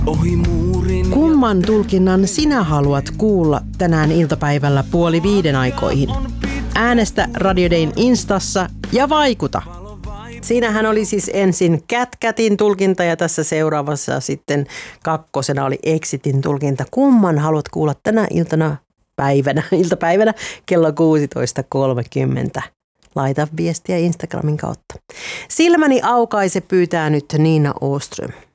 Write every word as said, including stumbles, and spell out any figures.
Kumman tulkinnan sinä haluat kuulla tänään iltapäivällä puoli viiden aikoihin? Äänestä Radio Dayn Instassa ja vaikuta. Siinähän oli siis ensin Cat Catin tulkinta ja tässä seuraavassa sitten kakkosena oli Exitin tulkinta. Kumman haluat kuulla tänä iltana päivänä, iltapäivänä kello kuusitoista kolmekymmentä? Laita viestiä Instagramin kautta. Silmäni aukaise pyytää nyt Nina Åström.